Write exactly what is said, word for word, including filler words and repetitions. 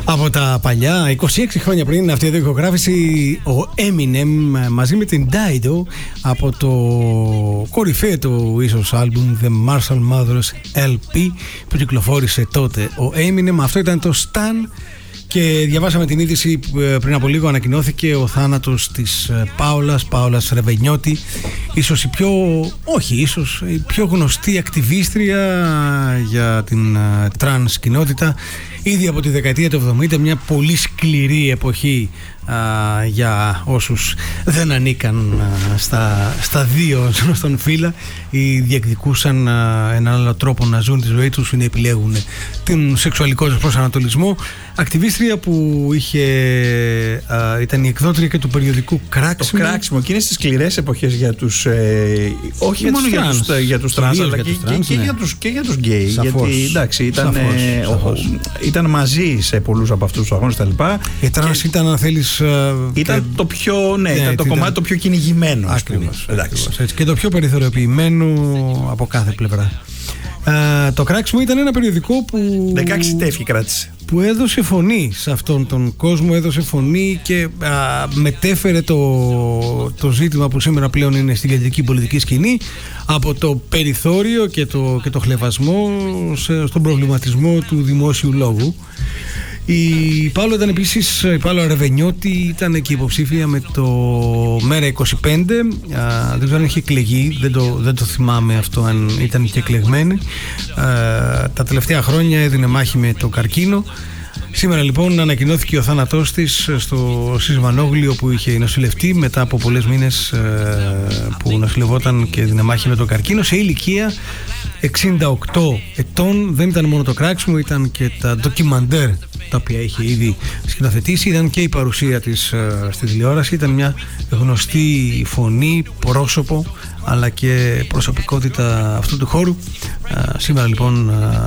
Από τα παλιά, είκοσι έξι χρόνια πριν αυτή η ηχογράφηση, ο Eminem μαζί με την Dido από το κορυφαίο του ίσως άλμπουμ The Marshall Mathers ελ πι που κυκλοφόρησε τότε ο Eminem. Αυτό ήταν το Stan. Και διαβάσαμε την είδηση που πριν από λίγο ανακοινώθηκε ο θάνατος της Πάολας, Πάολας Ρεβενιώτη, ίσως η πιο, όχι ίσως, η πιο γνωστή ακτιβίστρια για την τρανς κοινότητα. Ήδη από τη δεκαετία του εβδομήντα, μια πολύ σκληρή εποχή α, για όσους δεν ανήκαν α, στα, στα δύο στον φύλλα ή διεκδικούσαν α, έναν άλλο τρόπο να ζουν τη ζωή τους ή να επιλέγουν τον σεξουαλικό τους προσανατολισμό. Ακτιβίστρια που είχε, α, ήταν η εκδότρια και του περιοδικού Κράξιμο. Το Κράξιμο, και είναι στις σκληρές εποχές για τους ε, όχι για μόνο τους για τους, τρανς, για τους τρανς, αλλά για και, τους τρανς, και, ναι. και, για τους, και για τους γκέι. Σαφώς. Γιατί εντάξει, ήταν, Σαφώς, ε, σαφώς. Ο, ήταν μαζί σε πολλούς από αυτούς τους αγώνες τα λοιπά. Η τρανς και ήταν, αν θέλεις, ήταν και... το πιο, ναι, ναι, ήταν το ήταν... κομμάτι το πιο κυνηγημένο. Ακριβώς, ακριβώς, έτσι, και το πιο περιθωριοποιημένο από κάθε πλευρά. Uh, το Κράξιμο ήταν ένα περιοδικό που δεκαέξι τεύχη κράτησε, που έδωσε φωνή σε αυτόν τον κόσμο, έδωσε φωνή και uh, μετέφερε το, το ζήτημα που σήμερα πλέον είναι στην κεντρική πολιτική σκηνή από το περιθώριο και το, και το χλευασμό σε, στον προβληματισμό του δημόσιου λόγου. Η Πάολα ήταν επίσης, η Πάολα Ρεβενιώτη ήταν και υποψήφια με το Μέρα είκοσι πέντε. Α, δεν ξέρω αν είχε εκλεγεί, δεν το, δεν το θυμάμαι αυτό αν ήταν και εκλεγμένη. Α, τα τελευταία χρόνια έδινε μάχη με το καρκίνο. Σήμερα λοιπόν ανακοινώθηκε ο θάνατός της στο Σισμανόγλιο που είχε νοσηλευτεί μετά από πολλές μήνες ε, που νοσηλευόταν και έδινε μάχη με το καρκίνο σε ηλικία εξήντα οκτώ ετών. Δεν ήταν μόνο το Κράξιμο, ήταν και τα ντοκιμαντέρ τα οποία είχε ήδη σκηνοθετήσει, ήταν και η παρουσία της ε, στη τηλεόραση. Ήταν μια γνωστή φωνή, πρόσωπο αλλά και προσωπικότητα αυτού του χώρου. Ε, σήμερα λοιπόν